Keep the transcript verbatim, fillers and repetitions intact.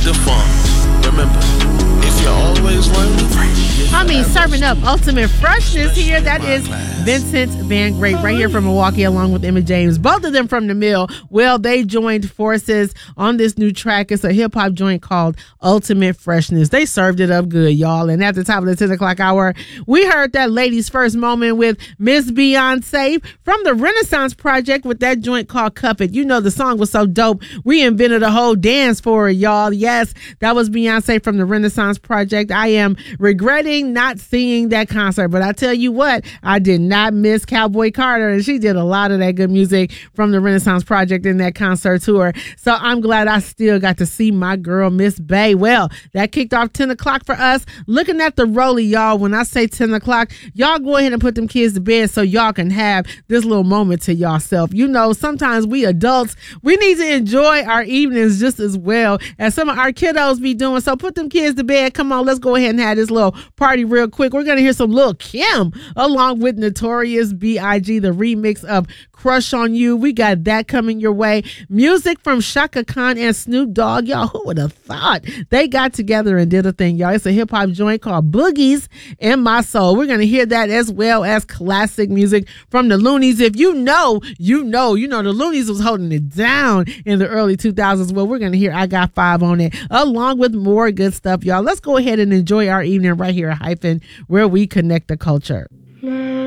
the funk. Remember, if you're always learning, I mean, serving up ultimate freshness here. That is Vincent Van Grape right here from Milwaukee, along with Emma James. Both of them from the Mill. Well, they joined forces on this new track. It's a hip hop joint called Ultimate Freshness. They served it up good, y'all. And at the top of the ten o'clock hour, we heard that ladies' first moment with Miss Beyonce from the Renaissance Project with that joint called Cuff It. You know, the song was so dope. We invented a whole dance for it, y'all. Yes, that was Beyonce from the Renaissance Project. I am regretting not seeing that concert, but I tell you what, I did not miss Cowboy Carter, and she did a lot of that good music from the Renaissance Project in that concert tour. So I'm glad I still got to see my girl Miss Bay. Well, that kicked off ten o'clock for us. Looking at the rollie, y'all, when I say ten o'clock, y'all go ahead and put them kids to bed so y'all can have this little moment to yourself. You know, sometimes we adults, we need to enjoy our evenings just as well as some of our kiddos be doing. So put them kids to bed. Come on, let's go ahead and have this little party real quick. We're going to hear some Lil' Kim along with Notorious B I G, the remix of Crush on You. We got that coming your way. Music from Shaka Khan and Snoop Dogg. Y'all, who would have thought they got together and did a thing, y'all? It's a hip hop joint called Boogies in My Soul. We're going to hear that as well as classic music from the Loonies. If you know, you know, you know, the Loonies was holding it down in the early two thousands. Well, we're going to hear I Got Five on it along with more good stuff, y'all. Let's go ahead and enjoy our evening right here at Hyphen, where we connect the culture.